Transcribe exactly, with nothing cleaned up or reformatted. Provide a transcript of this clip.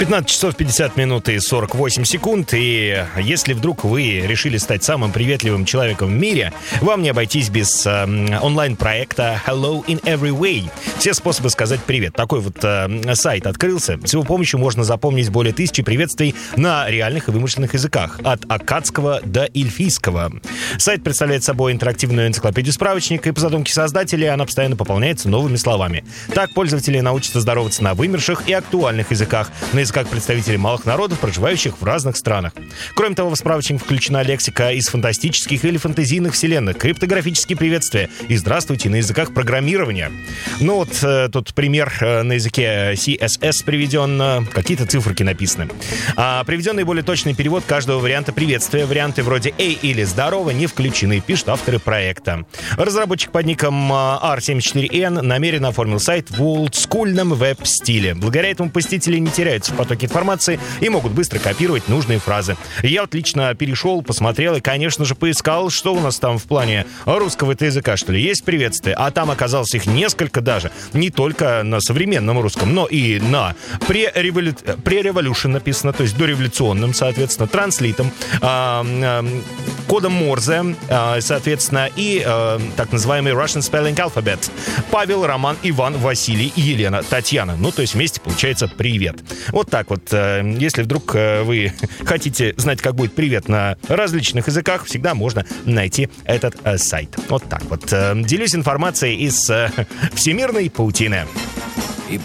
пятнадцать часов пятьдесят минут и сорок восемь секунд. И если вдруг вы решили стать самым приветливым человеком в мире, вам не обойтись без э, онлайн-проекта Hello in Every Way. Все способы сказать привет. Такой вот э, сайт открылся. С его помощью можно запомнить более тысячи приветствий на реальных и вымышленных языках. От аккадского до эльфийского. Сайт представляет собой интерактивную энциклопедию-справочник, и по задумке создателя она постоянно пополняется новыми словами. Так пользователи научатся здороваться на вымерших и актуальных языках, на языках представителей малых народов, проживающих в разных странах. Кроме того, в справочник включена лексика из фантастических или фэнтезийных вселенных, криптографические приветствия и здравствуйте на языках программирования. Ну вот э, тут пример э, на языке си эс эс приведен, э, какие-то циферки написаны. А приведенный более точный перевод каждого варианта приветствия, варианты вроде «Эй» или «Здорово» не включены, пишут авторы проекта. Разработчик под ником ар семьдесят четыре эн намеренно оформил сайт в олдскульном веб-стиле. Благодаря этому посетители не теряются в потоке информации и могут быстро копировать нужные фразы. Я вот лично перешел, посмотрел и, конечно же, поискал, что у нас там в плане русского-то языка, что ли, есть приветствия, а там оказалось их несколько даже, не только на современном русском, но и на пререволю... пререволюшн написано, то есть дореволюционном, соответственно, транслитом, э, э, кодом Морзе, э, соответственно, и э, так называемый Russian Spelling Alphabet. Павел, Роман, Иван, Василий, Елена, Татьяна. Ну, то есть вместе получается привет. Вот так вот. Если вдруг вы хотите знать, как будет привет на различных языках, всегда можно найти этот сайт. Вот так вот. Делюсь информацией из всемирной паутины.